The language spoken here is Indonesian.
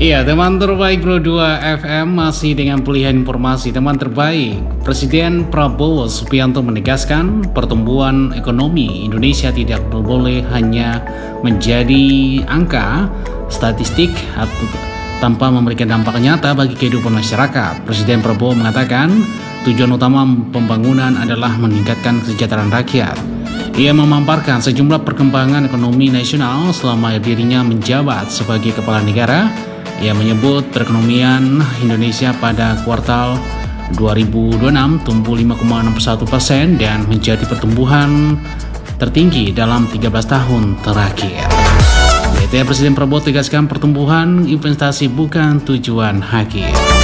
Iya, teman terbaik Pro 2 FM masih dengan pilihan informasi teman terbaik. Presiden Prabowo Subianto menegaskan pertumbuhan ekonomi Indonesia tidak boleh hanya menjadi angka statistik atau tanpa memberikan dampak nyata bagi kehidupan masyarakat. Presiden Prabowo mengatakan tujuan utama pembangunan adalah meningkatkan kesejahteraan rakyat. Ia memaparkan sejumlah perkembangan ekonomi nasional selama dirinya menjabat sebagai kepala negara. Ia menyebut perekonomian Indonesia pada kuartal 2026 tumbuh 5,61% dan menjadi pertumbuhan tertinggi dalam 13 tahun terakhir. Presiden Prabowo tegaskan pertumbuhan investasi bukan tujuan akhir.